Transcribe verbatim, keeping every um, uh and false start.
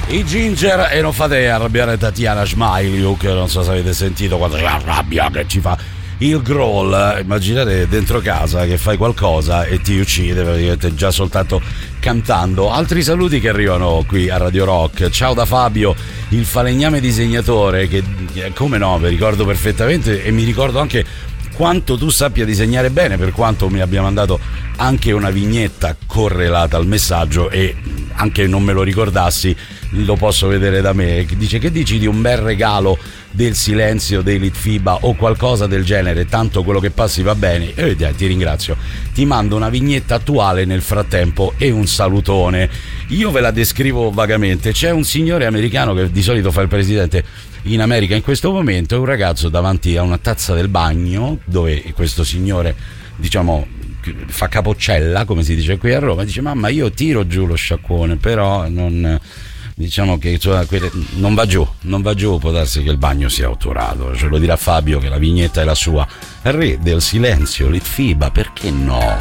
I Ginger, e non fate arrabbiare Tatiana Smiliuk, non so se avete sentito quando la rabbia che ci fa il growl. Immaginate dentro casa che fai qualcosa e ti uccide praticamente già soltanto cantando. Altri saluti che arrivano qui a Radio Rock. Ciao da Fabio, il falegname disegnatore, che come no, mi ricordo perfettamente, e mi ricordo anche quanto tu sappia disegnare bene, per quanto mi abbia mandato anche una vignetta correlata al messaggio e anche non me lo ricordassi, lo posso vedere da me. Dice: che dici di un bel regalo del silenzio dei Litfiba o qualcosa del genere, tanto quello che passi va bene. E eh, ti ringrazio, ti mando una vignetta attuale nel frattempo e un salutone. Io ve la descrivo vagamente. C'è un signore americano che di solito fa il presidente in America in questo momento, è un ragazzo davanti a una tazza del bagno dove questo signore, diciamo, fa capoccella, come si dice qui a Roma. Dice: mamma, io tiro giù lo sciacquone, però non, diciamo che cioè, non va giù, non va giù, può darsi che il bagno sia otturato. Ce lo dirà Fabio, che la vignetta è la sua. Re del silenzio, Litfiba, perché no?